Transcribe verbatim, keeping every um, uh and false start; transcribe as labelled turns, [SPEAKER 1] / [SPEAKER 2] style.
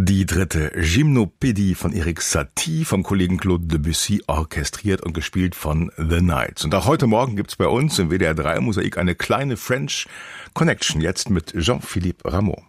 [SPEAKER 1] Die dritte Gymnopädie von Erik Satie vom Kollegen Claude Debussy orchestriert und gespielt von The Knights. Und auch heute Morgen gibt's bei uns im W D R drei Mosaik eine kleine French Connection, jetzt mit Jean-Philippe Rameau.